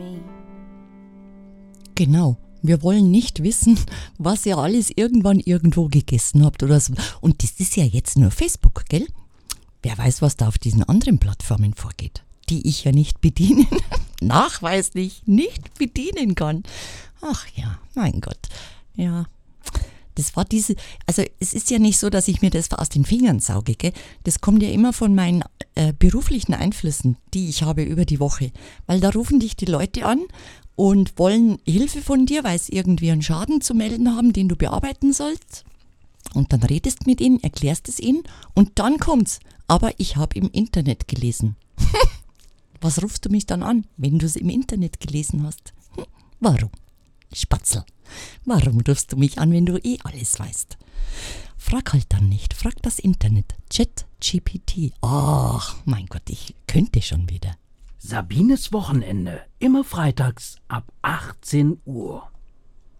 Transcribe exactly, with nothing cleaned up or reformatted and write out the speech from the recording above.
Genau. Wir wollen nicht wissen, was ihr alles irgendwann irgendwo gegessen habt oder so. Und das ist ja jetzt nur Facebook, gell? Wer weiß, was da auf diesen anderen Plattformen vorgeht, die ich ja nicht bedienen, nachweislich nicht bedienen kann. Ach ja, mein Gott. Ja, das war diese, also es ist ja nicht so, dass ich mir das aus den Fingern sauge, gell? Das kommt ja immer von meinen äh, beruflichen Einflüssen, die ich habe über die Woche. Weil da rufen dich die Leute an und wollen Hilfe von dir, weil sie irgendwie einen Schaden zu melden haben, den du bearbeiten sollst. Und dann redest mit ihnen, erklärst es ihnen und dann kommt's. Aber ich habe im Internet gelesen. Was rufst du mich dann an, wenn du es im Internet gelesen hast? Hm, warum? Spatzel. Warum rufst du mich an, wenn du eh alles weißt? Frag halt dann nicht. Frag das Internet. ChatGPT. Ach, mein Gott, ich könnte schon wieder. Sabines Wochenende. Immer freitags ab achtzehn Uhr.